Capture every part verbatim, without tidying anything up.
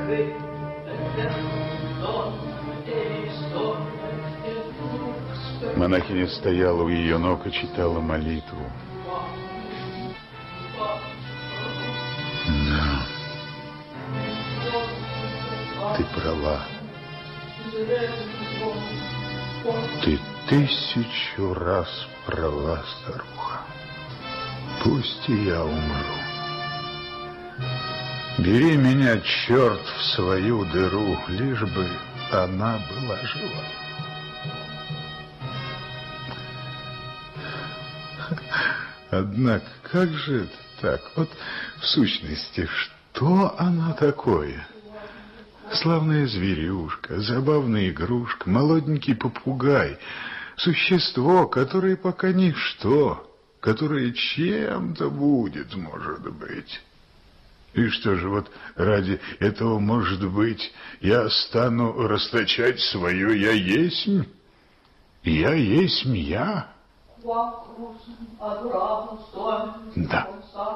Монахиня стояла у ее ног и читала молитву. Да. Ты права. Ты тысячу раз права, старуха. Пусть и я умру. Бери меня, черт, в свою дыру, лишь бы она была жива. Однако, как же это так? Вот в сущности, что она такое? Славная зверюшка, забавная игрушка, молоденький попугай, существо, которое пока ничто, которое чем-то будет, может быть. И что же, вот ради этого, может быть, я стану расточать свое «я есмь»? Я есмь я? Да.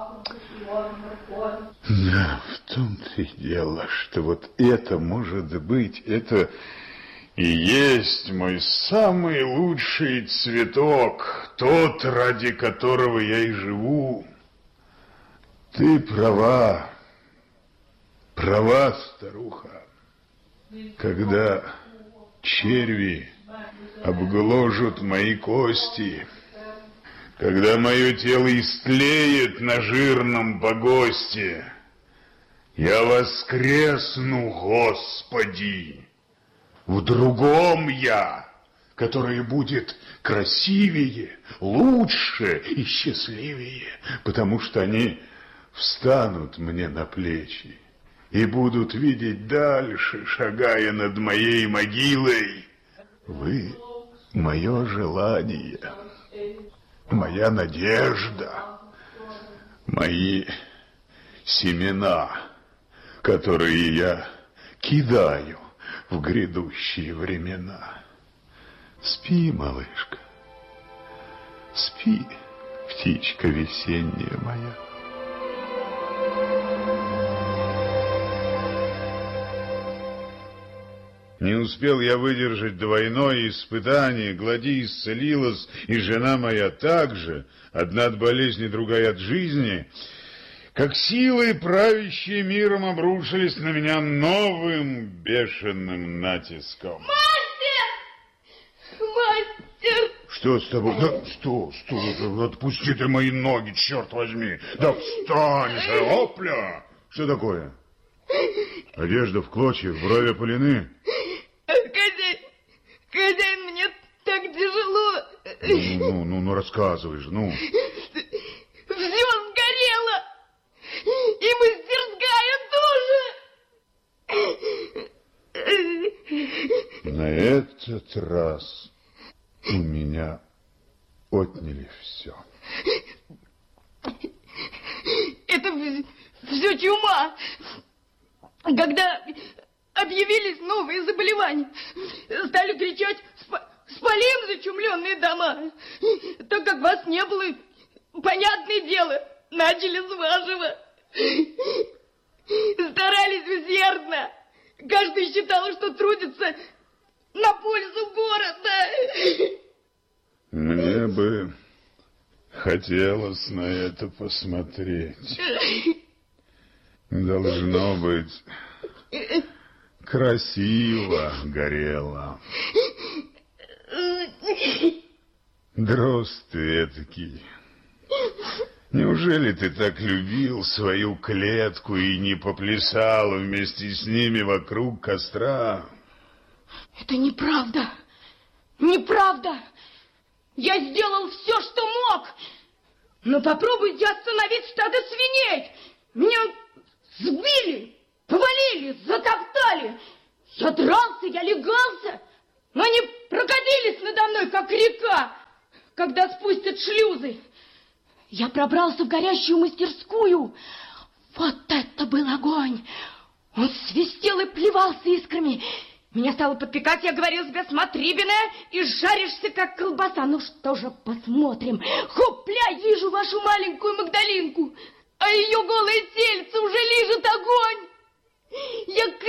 Да, в том-то и дело, что вот это, может быть, это и есть мой самый лучший цветок, тот, ради которого я и живу. Ты права, права, старуха. Когда черви обгложат мои кости, когда мое тело истлеет на жирном погосте, я воскресну, Господи, в другом я, которое будет красивее, лучше и счастливее, потому что они встанут мне на плечи и будут видеть дальше, шагая над моей могилой. Вы — мое желание, моя надежда, мои семена, которые я кидаю в грядущие времена. Спи, малышка, спи, птичка весенняя моя. Не успел я выдержать двойное испытание, Глади исцелилась, и жена моя также, одна от болезни, другая от жизни, как силы, правящие миром, обрушились на меня новым бешеным натиском. Мастер! Мастер! Что с тобой? Да что, что? Отпусти ты мои ноги, черт возьми! Да встань же, опля! Что такое? Одежда в клочья, брови опалены. Хозяин, хозяин, мне так тяжело. Ну, ну, ну, ну, рассказывай же, ну. Все сгорело, и мастерская тоже. На этот раз у меня отняли все. Это все чума. Когда объявились новые заболевания, стали кричать: спалим зачумленные дома. Так как вас не было, понятное дело, начали заживо. Старались усердно. Каждый считал, что трудится на пользу города. Мне бы хотелось на это посмотреть. Должно быть, красиво горело. Дрозд ты этакий. Неужели ты так любил свою клетку и не поплясал вместе с ними вокруг костра? Это неправда. Неправда. Я сделал все, что мог. Но попробуйте остановить стадо свиней. Меня сбили, повалили, затоптали. Я дрался, я легался. Но они прокатились надо мной, как река, когда спустят шлюзы. Я пробрался в горящую мастерскую. Вот это был огонь! Он свистел и плевался искрами. Меня стало подпекать, я говорил себе: смотри, Бене, и жаришься, как колбаса. Ну что же, посмотрим. Хопля, вижу вашу маленькую Магдалинку, а ее голое тельце уже лижет огонь. Я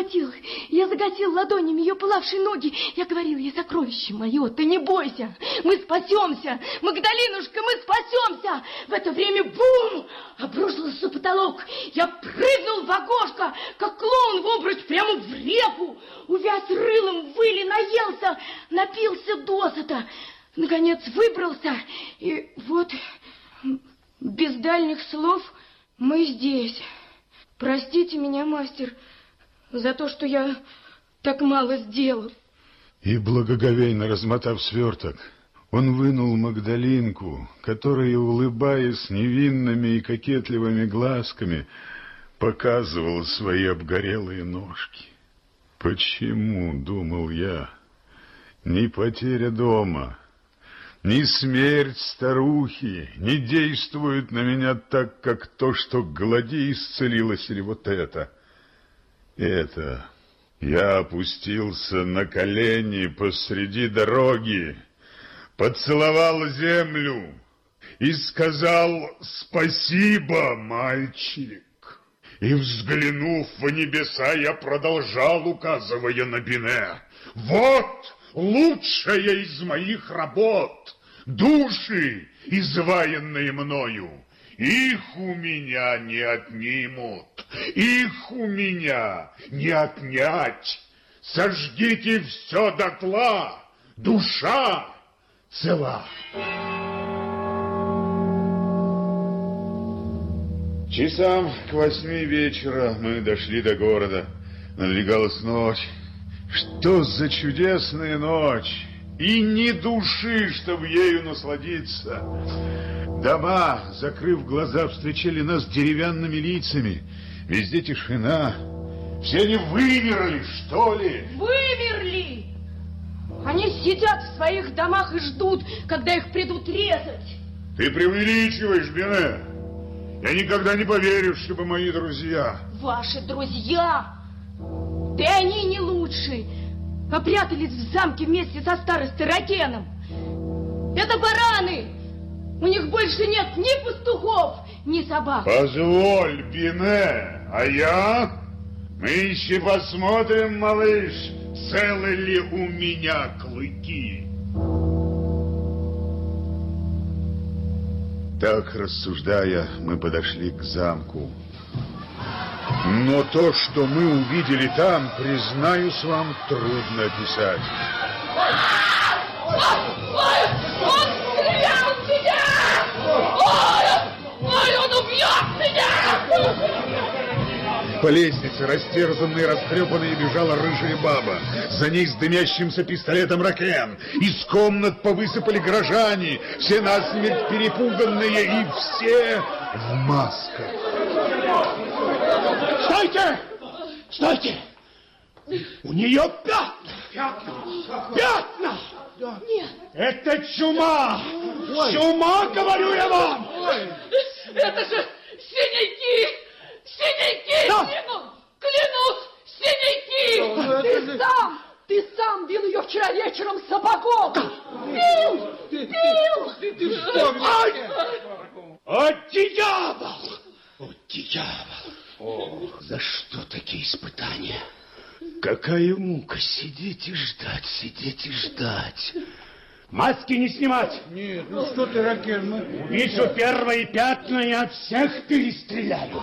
схватил, я загасил ладонями ее пылавшие ноги. Я говорил ей: сокровище мое, ты не бойся, мы спасемся, Магдалинушка, мы спасемся. В это время бум! Обрушился потолок. Я прыгнул в окошко, как клоун в обруч, прямо в репу. Увяз рылом, выли, наелся, напился досыта. Наконец выбрался, и вот, без дальних слов, мы здесь. Простите меня, мастер, за то, что я так мало сделал. И, благоговейно размотав сверток, он вынул Магдалинку, которая, улыбаясь невинными и кокетливыми глазками, показывала свои обгорелые ножки. Почему, думал я, ни потеря дома, ни смерть старухи не действует на меня так, как то, что Глади исцелилась, или вот это. Это... Я опустился на колени посреди дороги, поцеловал землю и сказал: «Спасибо, мальчик». И, взглянув в небеса, я продолжал, указывая на Бине: «Вот лучшая из моих работ, души, изваянные мною. Их у меня не отнимут, их у меня не отнять. Сожгите все дотла, душа цела». Часам к восьми вечера мы дошли до города. Надвигалась ночь. Что за чудесная ночь! И ни души, чтобы ею насладиться. Дома, закрыв глаза, встречали нас деревянными лицами. Везде тишина. Все они вымерли, что ли? Вымерли! Они сидят в своих домах и ждут, когда их придут резать. Ты преувеличиваешь, Бине. Я никогда не поверю, чтобы мои друзья... Ваши друзья? Да и они не лучше. Попрятались в замке вместе со старостой Ракеном. Это бараны. У них больше нет ни пастухов, ни собак. Позволь, Бине, а я? Мы еще посмотрим, малыш, целы ли у меня клыки. Так рассуждая, мы подошли к замку. Но то, что мы увидели там, признаюсь вам, трудно описать. Ой, он стрелял в меня! Ой, ой, он убьет меня! По лестнице, растерзанной, растрепанной, бежала рыжая баба. За ней с дымящимся пистолетом Ракен. Из комнат повысыпали горожане, все насмерть перепуганные, и все в масках. Стойте! Стойте! У нее пятна! Пятна! Нет. Это чума! Ой. Чума, говорю я вам! Ой. Это же синяки! Синяки! Да. Клянусь! Клянусь! Синяки! Да, ты же... сам! Ты сам бил ее вчера вечером сапогом! Бил! Ты, бил! Ты, ты, ты что? Ай! О, дьявол! О, дьявол! Ох, за что такие испытания? Какая мука сидеть и ждать, сидеть и ждать. Маски не снимать. Нет, ну что ты, Ракен, мы... Вижу первые пятна, я от всех перестреляю.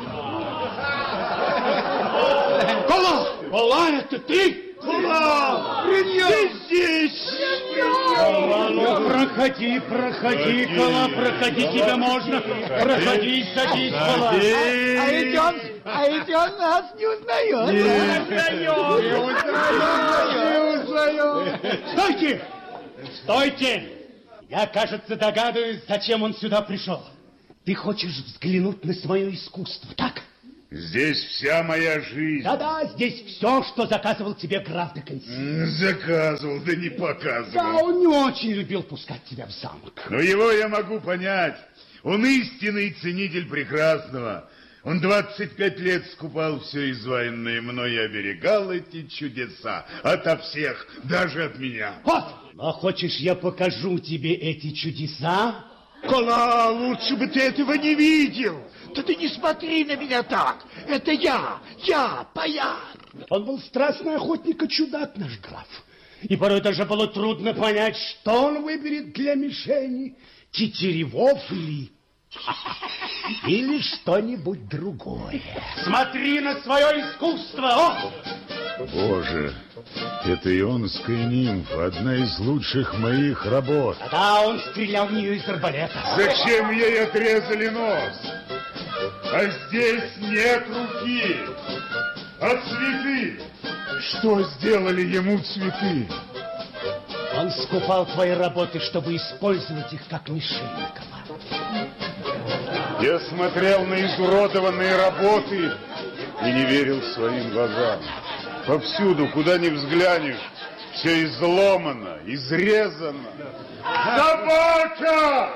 Кола! Кола, это ты? Кола! Ты здесь! Кола, ну проходи, проходи, Кола, проходи, тебе можно. Проходи, садись, Кола. А ведь он, а ведь он нас не узнает. Не узнает. Не узнает. Стойте! Стойте! Я, кажется, догадываюсь, зачем он сюда пришел. Ты хочешь взглянуть на свое искусство, так? Здесь вся моя жизнь. Да-да, здесь все, что заказывал тебе граф де Конси. Заказывал, да не показывал. Да, он не очень любил пускать тебя в замок. Но его я могу понять. Он истинный ценитель прекрасного. Он двадцать пять лет скупал все изваянное мной и оберегал эти чудеса ото всех, даже от меня. Вот! Но хочешь, я покажу тебе эти чудеса? Кола, лучше бы ты этого не видел. Да ты не смотри на меня так. Это я, я, Паян. Он был страстный охотник и чудак, наш граф. И порой даже было трудно понять, что он выберет для мишени. Тетеревов или... или что-нибудь другое. Смотри на свое искусство, о! Боже, это ионская нимфа, одна из лучших моих работ. Да, он стрелял в нее из арбалета. Зачем ей отрезали нос? А здесь нет руки, а цветы. Что сделали ему цветы? Он скупал твои работы, чтобы использовать их как мишень, Кола. Я смотрел на изуродованные работы и не верил своим глазам. Повсюду, куда ни взглянешь, все изломано, изрезано. Собака!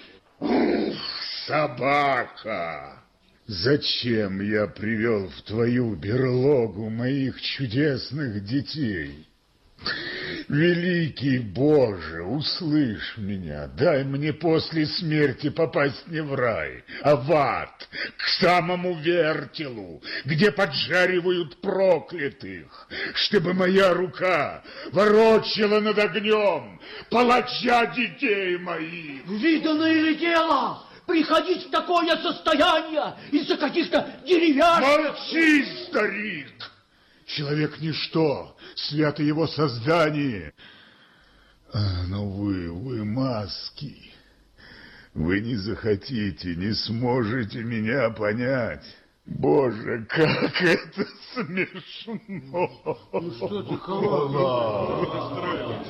Собака! Зачем я привел в твою берлогу моих чудесных детей? Великий Боже, услышь меня, дай мне после смерти попасть не в рай, а в ад, к самому вертелу, где поджаривают проклятых, чтобы моя рука ворочала над огнем палача детей моих. Видано ли дело приходить в такое состояние из-за каких-то деревяшек? Молчи, старик! Человек ничто, свято его создание. А, но вы, вы маски. Вы не захотите, не сможете меня понять. Боже, как это смешно! Ну что ты, Кола?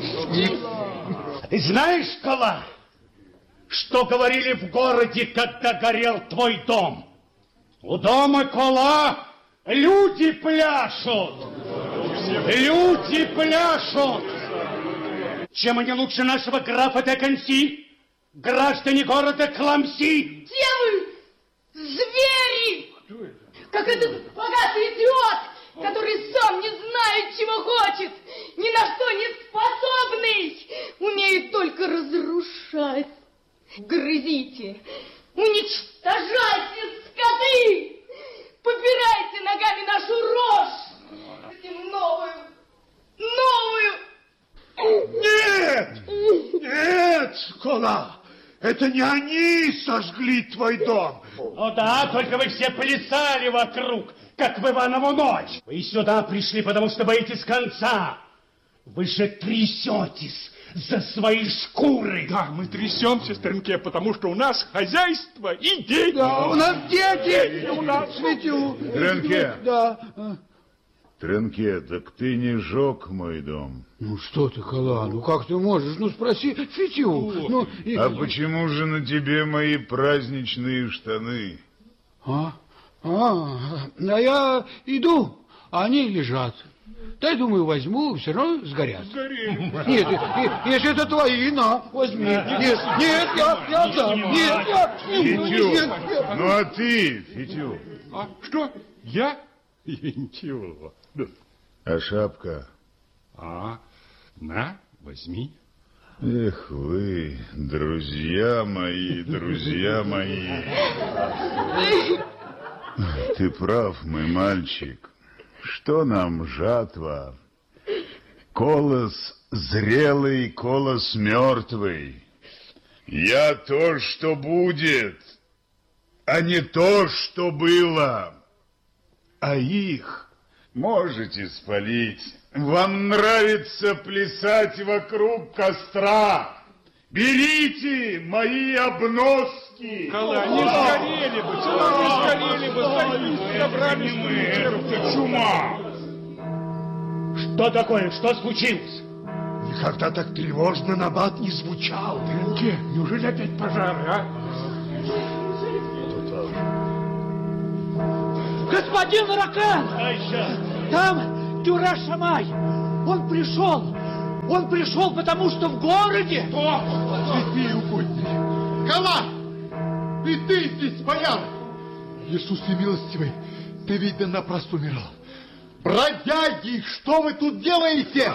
Ты знаешь, Кола, что говорили в городе, когда горел твой дом? У дома Кола люди пляшут! Люди пляшут! Чем они лучше нашего графа де Конси? Граждане города Кламси! Демы! Звери! Как этот богатый идиот, который сам не знает, чего хочет, ни на что не способный, умеет только разрушать. Грызите, уничтожайте, скоты! Попирайте ногами нашу рожь! Хотим новую, новую! Нет! Нет, Кола! Это не они сожгли твой дом! Ну да, только вы все плясали вокруг, как в Иванову ночь. Вы сюда пришли, потому что боитесь конца. Вы же трясетесь за свои шкуры. Да, мы трясемся, старинке, потому что у нас хозяйство и дети. Да, у нас дети. У нас Светю. Тренке. Да. Тренке, так ты не жег мой дом. Ну что ты, Кола, ну как ты можешь? Ну спроси Фитю. Ну, и... А почему же на тебе мои праздничные штаны? А? А, а я иду, а они лежат. Да, я думаю, возьму, все равно сгорят. Сгорели. Нет, если это твои, на, возьми. Нет, нет, я, я отдам. Нет, я... Фитю, Нет, я... ну а ты, Фитю? А что? Я? Ничего. А шапка? А, на, возьми. Эх вы, друзья мои, друзья мои. Ты прав, мой мальчик. Что нам жатва? Колос зрелый, колос мертвый. Я то, что будет, а не то, что было. А их можете спалить. Вам нравится плясать вокруг костра. Берите мои обноски. Кола, не сгорели бы, не сгорели бы, старики, собрались бы. Это чума. Что такое? Что случилось? Никогда так тревожно набат не звучал. Тренке, неужели опять пожары, а? Господин Ракан! А еще? Там Дюра Шамай. Он пришел. Он пришел, потому что в городе... Святые угодники! Кола! И ты здесь, бояр! Иисус милостивый, ты, видно, напросто умирал. Бродяги, что вы тут делаете?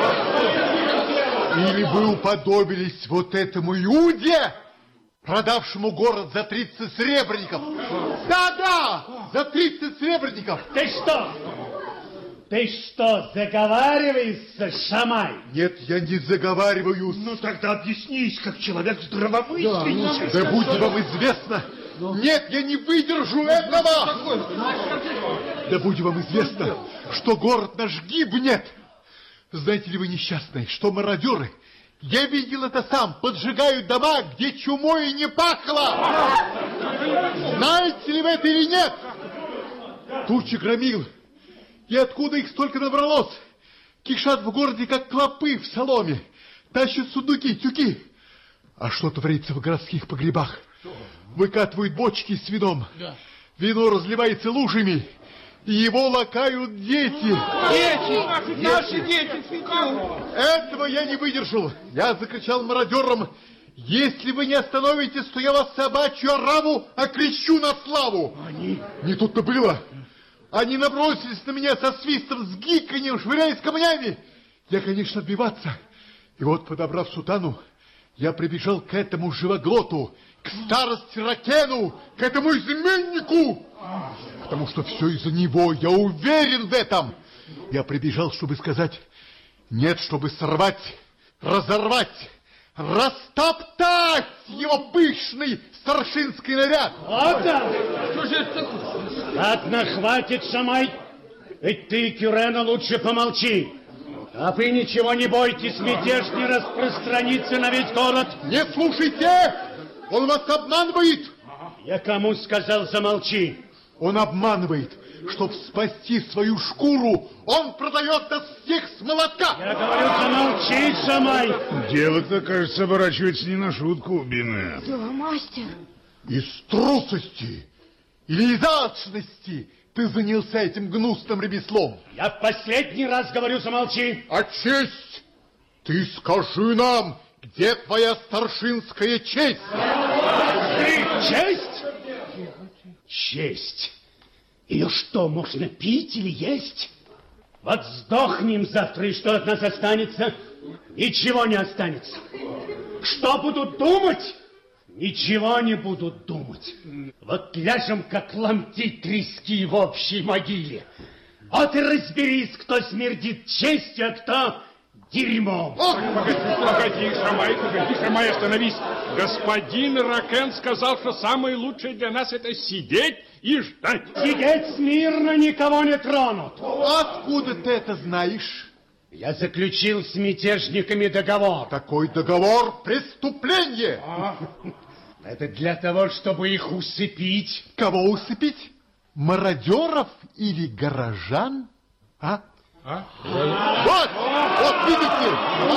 Или вы уподобились вот этому Иуде, продавшему город за тридцать сребреников? Да-да, за тридцать сребреников. Ты что? Ты что, заговариваешься, Шамай? Нет, я не заговариваюсь. Ну, тогда объяснись, как человек здравомыслящий. Да, да будь вам известно. Но... Нет, я не выдержу но, этого. Да будь вам известно, что город наш гибнет. Знаете ли вы, несчастные, что мародеры, я видел это сам, поджигают дома, где чумой не пахло. Знаете ли вы это или нет? Тучи громил. И откуда их столько набралось? Кишат в городе, как клопы в соломе. Тащат сундуки, тюки. А что творится в городских погребах? Выкатывают бочки с вином. Вино разливается лужами. И его лакают дети. Дети! Наши дети! Этого я не выдержал. Я закричал мародерам: если вы не остановитесь, то я вас собачью ораву окрещу на славу. Они? Не тут-то было. Они набросились на меня со свистом, с гиканьем, швыряясь камнями. Я, конечно, отбиваться. И вот, подобрав сутану, я прибежал к этому живоглоту, к старости Ракену, к этому изменнику. Потому что все из-за него, я уверен в этом. Я прибежал, чтобы сказать нет, чтобы сорвать, разорвать, растоптать его пышный старшинский наряд. Вот так! Что же это такое? Ладно, хватит, Шамай. Ведь ты, Кюрена, лучше помолчи. А вы ничего не бойтесь, мятеж не распространится на весь город. Не слушайте! Он вас обманывает! Я кому сказал, замолчи? Он обманывает. Чтоб спасти свою шкуру, он продает нас всех с молотка. Я говорю, замолчи, Шамай. Дело-то, кажется, оборачивается не на шутку, Бине. Да, мастер. Из трусости или из алчности ты занялся этим гнусным ремеслом. Я в последний раз говорю, замолчи. А честь? Ты скажи нам, где твоя старшинская честь? Ты честь? Честь. Ее что, можно пить или есть? Вот сдохнем завтра, и что от нас останется? Ничего не останется. Что будут думать? Ничего не будут думать. Вот ляжем, как ломти трески в общей могиле. Вот и разберись, кто смердит честью, а кто дерьмом. Погоди, погоди, Шамай, погоди, Шамай, остановись. Господин Ракен сказал, что самое лучшее для нас это сидеть и ждать. Сидеть смирно, никого не тронут. Откуда ты это знаешь? Я заключил с мятежниками договор. Такой договор — преступление. А? Это для того, чтобы их усыпить. Кого усыпить? Мародеров или горожан? А? А? Вот, вот видите.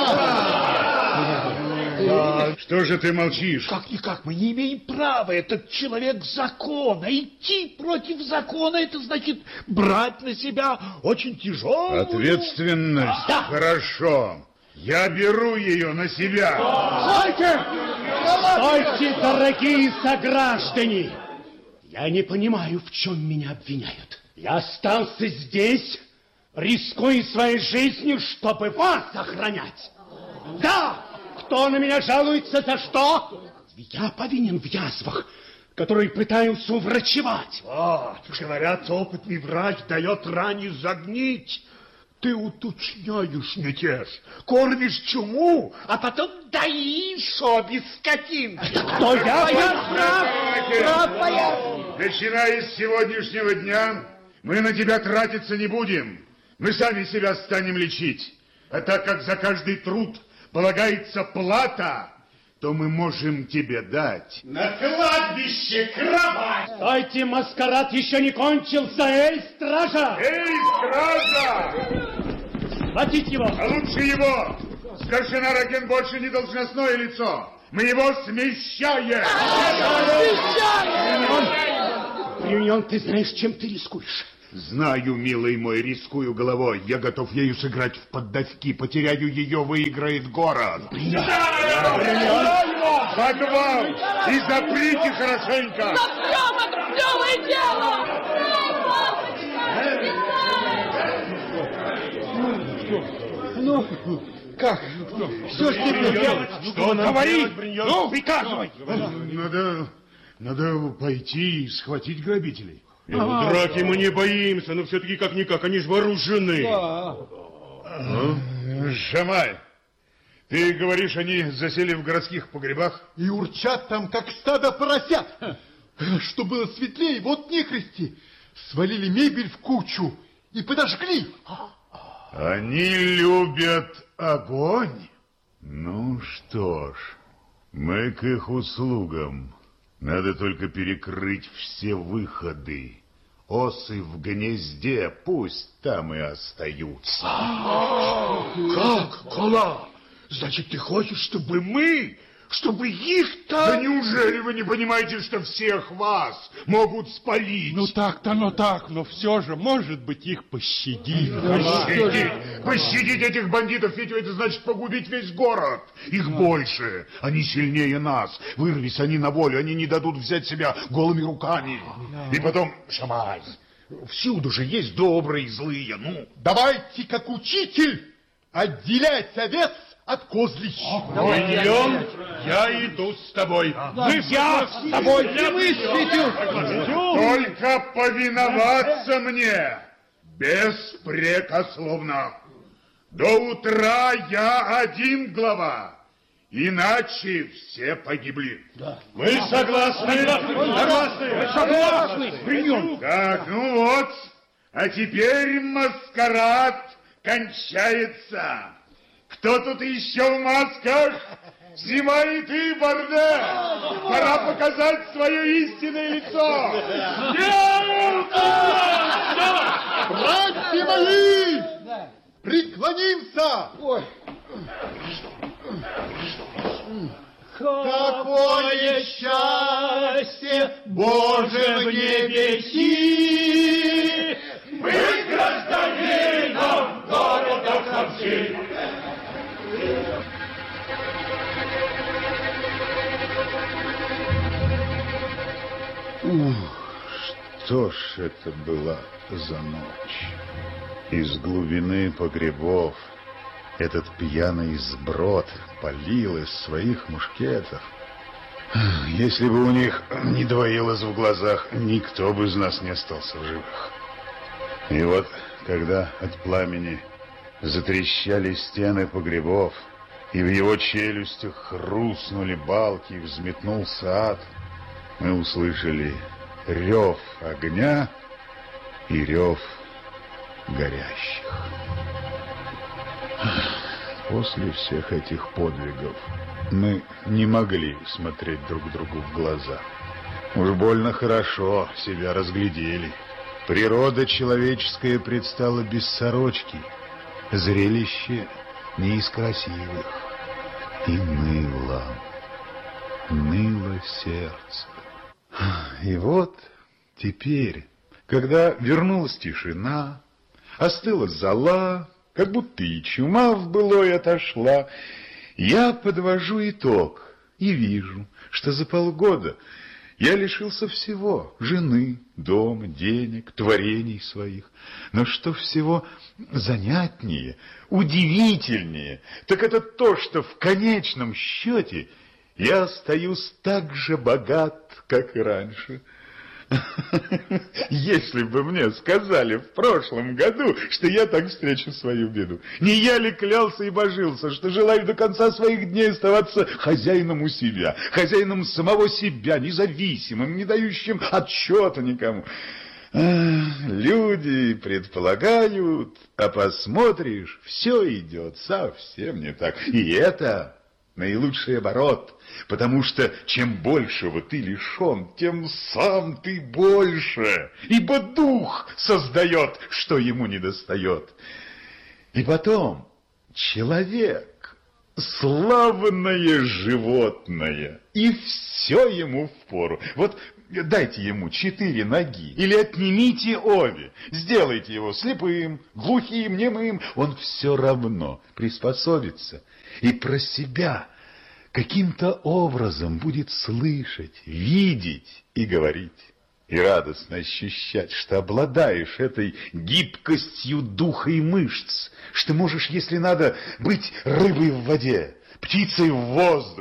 А. Что же ты молчишь? Как-никак, мы не имеем права. Этот человек закона. Идти против закона, это значит брать на себя очень тяжелую... Ответственность? Да. Хорошо. Я беру ее на себя. Стойте! Стойте, дорогие сограждане! Я не понимаю, в чем меня обвиняют. Я остался здесь, рискуя своей жизнью, чтобы вас охранять. Да! Кто на меня жалуется, за что? Я повинен в язвах, которые пытаются уврачевать. Вот, говорят, опытный врач дает ране загнить. Ты уточняешь мятеж, кормишь чуму, а потом доишь обе скотинки. Кто я? Прав, боярин. Начиная с сегодняшнего дня, мы на тебя тратиться не будем. Мы сами себя станем лечить. А так как за каждый труд полагается плата, то мы можем тебе дать. На кладбище кровать! Стойте, маскарад еще не кончился! Эй, стража! Эй, стража! Схватить его! А лучше его! Старшина Ракен больше не должностное лицо. Мы его смещаем! Применен, ты знаешь, чем ты рискуешь? Знаю, милый мой, рискую головой. Я готов ею сыграть в поддавки. Потеряю ее, выиграет город. Подвал! И заприте хорошенько! Совсем это дело дело! Ну, как? Что ж теперь делать? Что нам Говори! делать, Ну, приказывай! Надо, надо пойти и схватить грабителей. И ну, драки мы не боимся, но все-таки как-никак, они же вооружены. Да. Ну, Шамай, ты говоришь, они засели в городских погребах? И урчат там, как стадо поросят. Что было светлее, вот нехристи свалили мебель в кучу и подожгли. Они любят огонь. Ну что ж, мы к их услугам. Надо только перекрыть все выходы. Осы в гнезде пусть там и остаются. Как, Кола? Значит, ты хочешь, чтобы мы, чтобы их там... Да неужели вы не понимаете, что всех вас могут спалить? Ну так-то, ну так, но все же, может быть, их пощадить. Пощадить, пощадить этих бандитов, ведь это значит погубить весь город. Их больше, они сильнее нас. Вырвись они на волю, они не дадут взять себя голыми руками. И потом, Шамай, всюду же есть добрые и злые, ну. Давайте, как учитель, отделять овец от козлищ. Идем, я иду с тобой. Мы я с тобой. Только повиноваться мне беспрекословно. До утра я один глава, иначе все погибли. Да. Мы согласны. Согласны. Согласны. Прием. Так, ну вот, а теперь маскарад кончается. Кто тут еще в масках? Снимай ты, Барде! Пора показать свое истинное лицо! Братья мои! Преклонимся! Ой. Какое счастье, Боже, в небеси! Быть гражданином города Хамси! Ух, что ж это была за ночь? Из глубины погребов этот пьяный сброд палил из своих мушкетов. Если бы у них не двоилось в глазах, никто бы из нас не остался в живых. И вот, когда от пламени затрещали стены погребов, и в его челюстях хрустнули балки, и взметнулся ад, мы услышали рев огня и рев горящих. После всех этих подвигов мы не могли смотреть друг другу в глаза. Уж больно хорошо себя разглядели. Природа человеческая предстала без сорочки. Зрелище не из красивых. И ныло, ныло сердце. И вот теперь, когда вернулась тишина, остыла зола, как будто и чума в былой отошла, я подвожу итог и вижу, что за полгода я лишился всего: жены, дома, денег, творений своих. Но что всего занятнее, удивительнее, так это то, что в конечном счете я остаюсь так же богат, как и раньше. Если бы мне сказали в прошлом году, что я так встречу свою беду, не я ли клялся и божился, что желаю до конца своих дней оставаться хозяином у себя, хозяином самого себя, независимым, не дающим отчета никому. Люди предполагают, а посмотришь, все идет совсем не так. И это наилучший оборот, потому что чем большего ты лишен, тем сам ты больше, ибо дух создает, что ему недостает. И потом человек — славное животное, и все ему впору. Вот дайте ему четыре ноги или отнимите обе, сделайте его слепым, глухим, немым, он все равно приспособится и про себя каким-то образом будет слышать, видеть и говорить. И радостно ощущать, что обладаешь этой гибкостью духа и мышц, что можешь, если надо, быть рыбой в воде, птицей в воздухе.